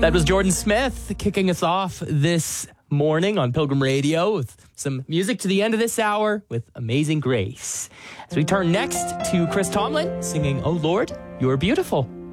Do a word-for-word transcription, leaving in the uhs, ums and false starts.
That was Jordan Smith kicking us off this morning on Pilgrim Radio with some music to the end of this hour with Amazing Grace. As we turn next to Chris Tomlin singing, "Oh Lord, You're Beautiful."